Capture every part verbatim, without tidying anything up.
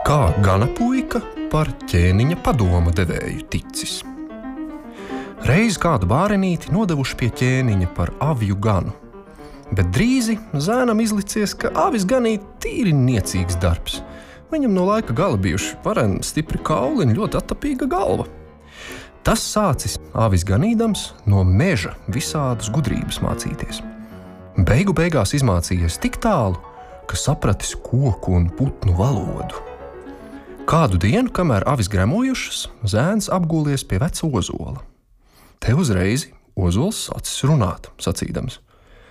Kā gana puika par ķēniņa padoma devēju ticis. Reiz kādu bārenīti nodevuši pie ķēniņa par avju ganu, bet drīzi zēnam izlicies, ka avis ganīt tīri niecīgs darbs. Viņam no laika gala bijuši vareni stipri kauli un ļoti attapīga galva. Tas sācis avis ganīdams no meža visādas gudrības mācīties. Beigu beigās izmācījies tik tālu, ka sapratis koku un putnu valodu. Kādu dienu, kamēr avis gremojušas, zēns apgūlies pie veca ozola. Te uzreiz ozols sācis runāt, sacīdams: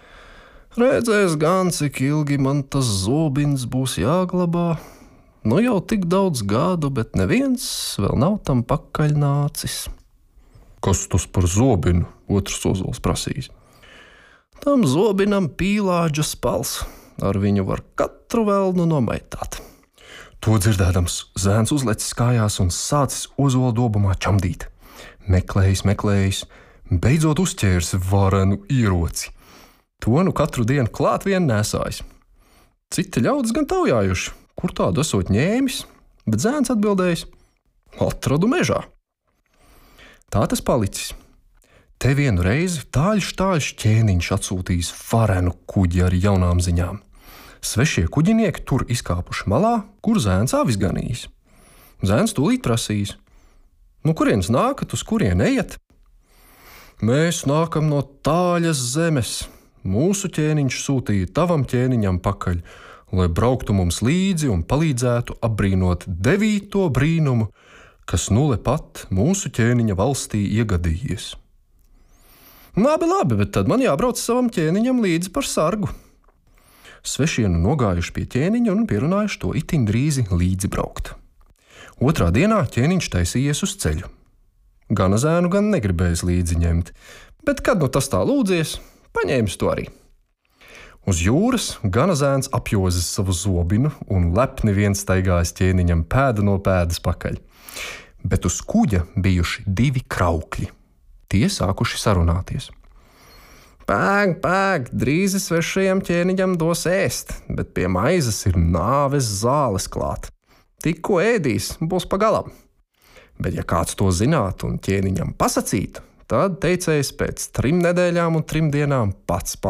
Redzēs gan, cik ilgi man tas zobins būs jāglabā. Nu jau tik daudz gadu, bet neviens vēl nav tam pakaļ nācis. Kas tas par zobinu? Otrs ozols prasīs. Tam zobinam pīlāģa spals. Ar viņu var katru velnu nomaitāt. To dzirdēdams, zēns uzlecis kājās un sācis ozola dobumā čamdīt. Meklējis, meklējis, beidzot uzķēris varenu ieroci. To nu katru dienu klāt vien nesājis. Citi ļaudis gan taujājuši, kur tādu esot ņēmis, bet zēns atbildējis: atradu mežā. Tā tas palicis. Te vienu reizi tāļš tāļš ķēniņš atsūtījis varenu kuģi ar jaunām ziņām. Svešie kuģinieki tur izkāpuši malā, kur zēns avis ganījis. Zēns tūlīt prasījis: Nu, kurienes nākat, uz kurien ejat? Mēs nākam no tāļas zemes. Mūsu ķēniņš sūtīja tavam ķēniņam pakaļ, lai brauktu mums līdzi un palīdzētu apbrīnot devīto brīnumu, kas nule pat mūsu ķēniņa valstī iegadījies. Labi, labi, bet tad man jābrauc savam ķēniņam līdzi par sargu. Svešie nu nogājuši pie ķēniņa un pierunājuši to itin drīzi līdzi braukt. Otrā dienā ķēniņš taisījies uz ceļu. Gana zēnu gan negribējis līdzi ņemt, bet kad nu tas tā lūdzies, paņēmis to arī. Uz jūras gana zēns apjozis savu zobinu un lepni viens staigājis ķēniņam pēda no pēdas pakaļ. Bet uz kuģa bijuši divi kraukļi. Tie sākuši sarunāties. Pēg, pēg, drīz svešajam ķēniņam dos ēst, bet pie maizes ir nāves zāles klāt. Tikko ēdīs, būs pagalam. Bet ja kāds to zinātu un ķēniņam pasacītu, tad teicējs pēc trim nedēļām un trim dienām pats palīdz.